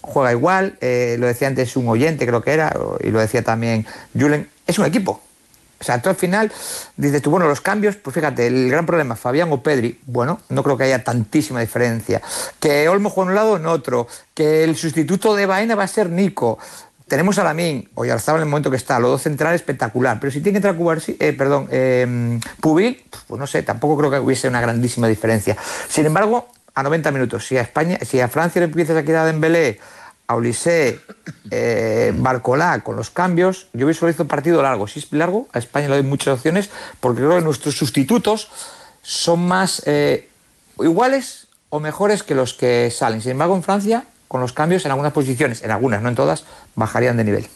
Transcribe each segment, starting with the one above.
juega igual, lo decía antes un oyente, creo que era, y lo decía también Julen, es un equipo. O sea, tú al final dices tú, bueno, los cambios, pues fíjate, el gran problema, Fabián o Pedri, bueno, no creo que haya tantísima diferencia. Que Olmo juega en un lado o en otro, que el sustituto de Baena va a ser Nico. Tenemos a Lamine, o ya estaba en el momento que está, los dos centrales, espectacular. Pero si tiene que entrar Pubil, pues no sé, tampoco creo que hubiese una grandísima diferencia. Sin embargo, a 90 minutos, si a Francia le empiezas a quitar a Dembélé, a Olise, Barcolá, con los cambios, yo visualizo un partido largo. Si es largo, a España le doy muchas opciones, porque creo que nuestros sustitutos son más iguales o mejores que los que salen. Sin embargo, en Francia, con los cambios en algunas posiciones, en algunas, no en todas, bajarían de nivel.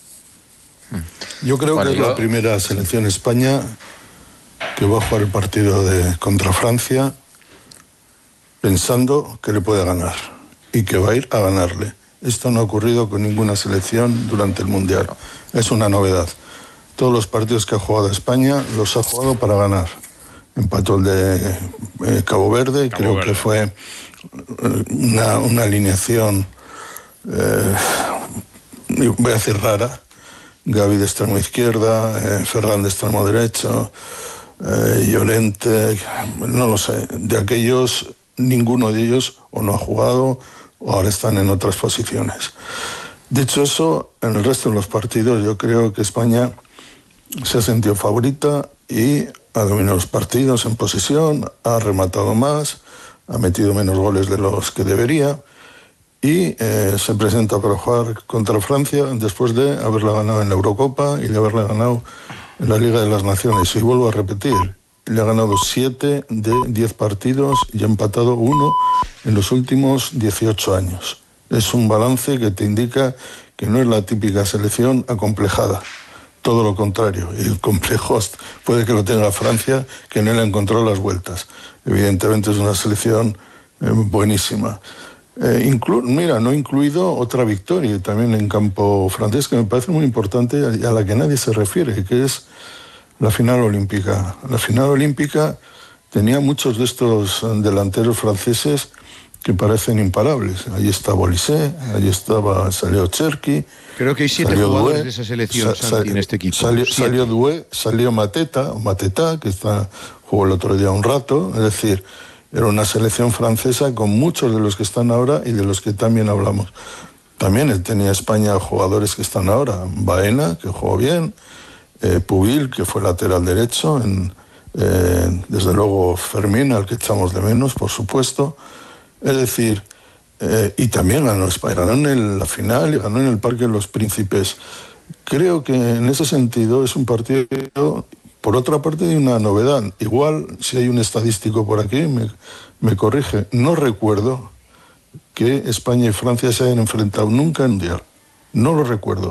Yo creo que es la primera selección España que va a jugar el partido contra Francia pensando que le puede ganar y que va a ir a ganarle. Esto no ha ocurrido con ninguna selección durante el Mundial. Es una novedad. Todos los partidos que ha jugado España los ha jugado para ganar. Empató el de Cabo Verde, creo que fue una alineación, voy a decir rara. Gavi de extremo izquierda, Ferran de extremo derecho, Llorente, no lo sé. De aquellos, ninguno de ellos o no ha jugado o ahora están en otras posiciones. Dicho eso, en el resto de los partidos yo creo que España se ha sentido favorita y ha dominado los partidos en posesión, ha rematado más, ha metido menos goles de los que debería y se presenta para jugar contra Francia después de haberla ganado en la Eurocopa y de haberla ganado en la Liga de las Naciones. Y vuelvo a repetir, le ha ganado 7 de 10 partidos y ha empatado 1 en los últimos 18 años. Es un balance que te indica que no es la típica selección acomplejada. Todo lo contrario, y el complejo puede que lo tenga Francia, que no le ha encontrado las vueltas. Evidentemente es una selección buenísima. Mira, no he incluido otra victoria también en campo francés que me parece muy importante y a la que nadie se refiere, que es la final olímpica. La final olímpica tenía muchos de estos delanteros franceses que parecen imparables. Ahí estaba Olise, salió Cherki. Creo que hay 7 jugadores de esa selección, Santi, en este equipo. Salió Doué, salió Mateta, que jugó el otro día un rato. Es decir, era una selección francesa con muchos de los que están ahora y de los que también hablamos. También tenía España jugadores que están ahora. Baena, que jugó bien. Pubil, que fue lateral derecho. Desde luego Fermín, al que echamos de menos, por supuesto. Es decir, y también ganó en la final y ganó en el Parque de los Príncipes. Creo que en ese sentido es un partido, por otra parte, de una novedad. Igual, si hay un estadístico por aquí, me corrige. No recuerdo que España y Francia se hayan enfrentado nunca en Mundial. No lo recuerdo.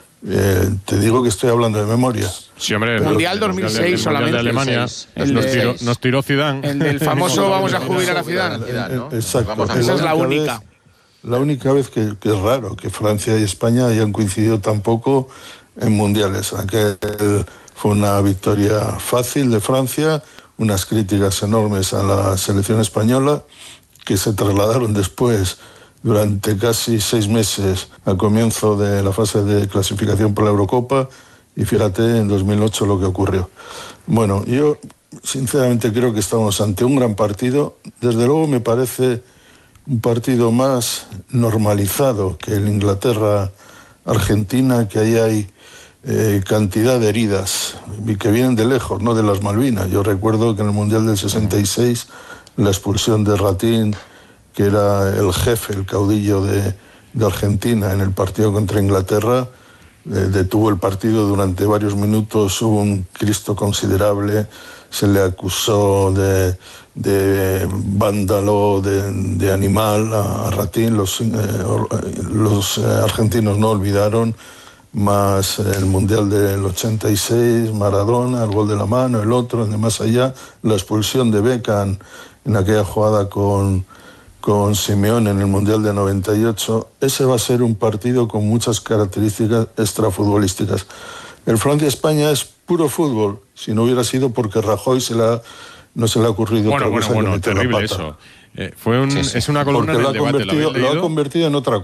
Te digo que estoy hablando de memoria. Sí, hombre, Mundial 2006 solamente. De Alemania. Nos tiró Zidane. El del famoso vamos a jubilar a Zidane. Exacto. Esa es la única. La única vez que es raro que Francia y España hayan coincidido tan poco en mundiales. Aquel fue una victoria fácil de Francia, unas críticas enormes a la selección española que se trasladaron después durante casi 6 meses al comienzo de la fase de clasificación por la Eurocopa y fíjate en 2008 lo que ocurrió. Bueno, yo sinceramente creo que estamos ante un gran partido. Desde luego me parece un partido más normalizado que el Inglaterra-Argentina, que ahí hay cantidad de heridas que vienen de lejos, no de las Malvinas. Yo recuerdo que en el Mundial del 66 la expulsión de Ratín, que era el jefe, el caudillo de Argentina en el partido contra Inglaterra, detuvo el partido durante varios minutos, hubo un Cristo considerable, se le acusó de vándalo, de animal a Ratín. Los argentinos no olvidaron, más el Mundial del 86, Maradona, el gol de la mano, el otro, de más allá, la expulsión de Beckham en aquella jugada con Simeone en el Mundial de 98. Ese va a ser un partido con muchas características extrafutbolísticas. El Francia-España es puro fútbol, si no hubiera sido porque Rajoy no se le ha ocurrido otra cosa que meter terrible la pata. eso. Es una columna porque del debate. Lo ha convertido en otra cosa.